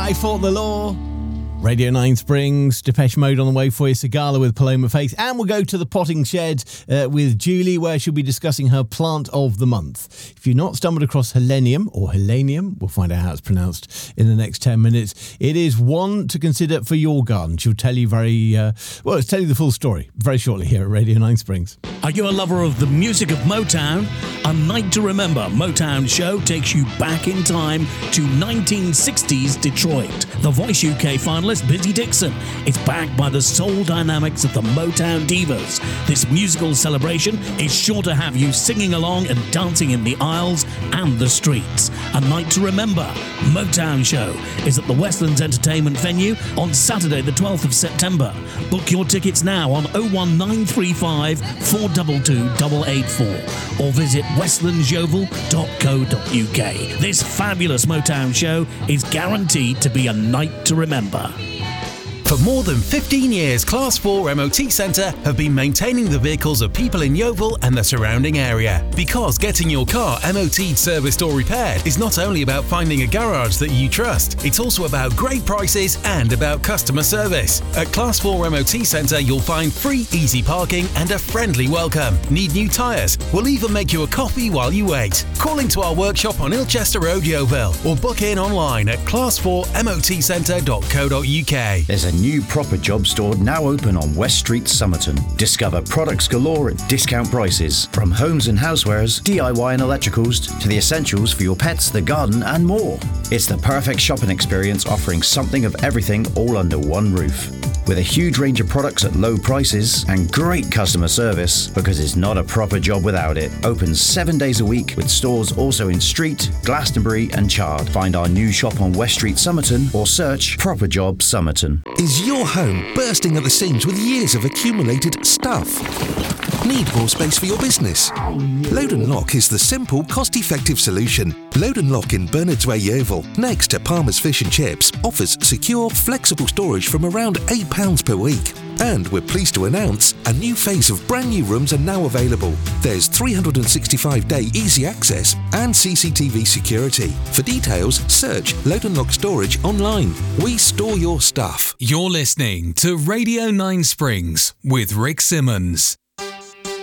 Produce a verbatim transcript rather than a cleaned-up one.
I Fought the Law. Radio nine Springs, Depeche Mode on the way for you, Sigala with Paloma Faith, and we'll go to the potting shed uh, with Julie, where she'll be discussing her plant of the month. If you've not stumbled across Helenium, or Helenium, we'll find out how it's pronounced in the next ten minutes. It is one to consider for your garden. She'll tell you very, uh, well, it's tell you the full story very shortly here at Radio nine Springs. Are you a lover of the music of Motown? A Night to Remember Motown show takes you back in time to nineteen sixties Detroit. The Voice U K finalist Busy Dixon is backed by the soul dynamics of the Motown Divas. This musical celebration is sure to have you singing along and dancing in the aisles and the streets. A Night to Remember Motown show is at the Westlands Entertainment venue on Saturday the twelfth of September. Book your tickets now on oh one nine three five, four two two, eight eight four or visit westlands yeovil dot co dot uk. This fabulous Motown show is guaranteed to be a night to remember. For more than fifteen years, Class four M O T Centre have been maintaining the vehicles of people in Yeovil and the surrounding area. Because getting your car M O T'd, serviced or repaired is not only about finding a garage that you trust, it's also about great prices and about customer service. At Class four M O T Centre, you'll find free easy parking and a friendly welcome. Need new tyres? We'll even make you a coffee while you wait. Call into our workshop on Ilchester Road, Yeovil, or book in online at class four m o t centre dot co dot uk. There's a new Proper Job store now open on West Street, Somerton. Discover products galore at discount prices, from homes and housewares, D I Y and electricals, to the essentials for your pets, the garden and more. It's the perfect shopping experience, offering something of everything all under one roof. With a huge range of products at low prices and great customer service, because it's not a proper job without it. Open seven days a week, with stores also in Street, Glastonbury and Chard. Find our new shop on West Street, Somerton, or search Proper Job Somerton. Is your home bursting at the seams with years of accumulated stuff? Need more space for your business? Load and Lock is the simple, cost-effective solution. Load and Lock in Bernards Way, Yeovil, next to Palmer's Fish and Chips, offers secure, flexible storage from around eight pounds per week. And we're pleased to announce a new phase of brand new rooms are now available. There's three hundred sixty-five day easy access and C C T V security. For details, search Load and Lock Storage online. We store your stuff. You're listening to Radio nine Springs with Rick Simmons.